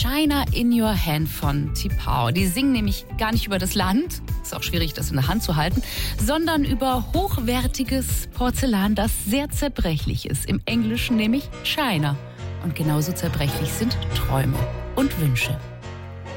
China in Your Hand von T'Pau. Die singen nämlich gar nicht über das Land, ist auch schwierig, das in der Hand zu halten, sondern über hochwertiges Porzellan, das sehr zerbrechlich ist. Im Englischen nämlich China. Und genauso zerbrechlich sind Träume und Wünsche.